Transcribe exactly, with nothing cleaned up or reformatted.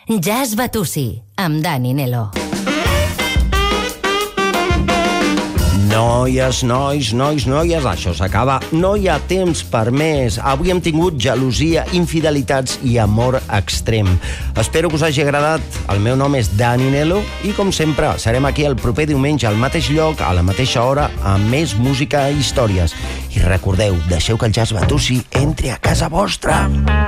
Jazz Batussi, amb Dani Nelo. Noies, nois, nois, noies, això s'acaba. No hi ha temps per més. Avui hem tingut gelosia, infidelitats i amor extrem. Espero que us hagi agradat. El meu nom és Dani Nelo i, com sempre, serem aquí el proper diumenge al mateix lloc, a la mateixa hora, amb més música i històries. I recordeu, deixeu que el Jazz Batussi entri a casa vostra.